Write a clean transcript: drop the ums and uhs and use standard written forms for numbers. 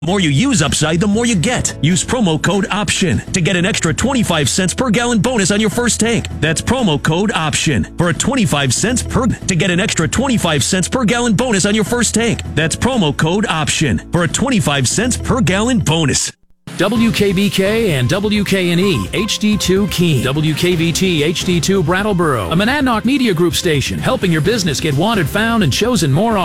The more you use Upside, the more you get. Use promo code OPTION to get an extra 25 cents per gallon bonus on your first tank. That's promo code OPTION for a 25 cents per to get an extra 25 cents per gallon bonus on your first tank. That's promo code OPTION for a 25 cents per gallon bonus. WKBK and WKNE HD2 Keene, WKVT HD2 Brattleboro, a Monadnock Media Group station, helping your business get wanted, found, and chosen more often.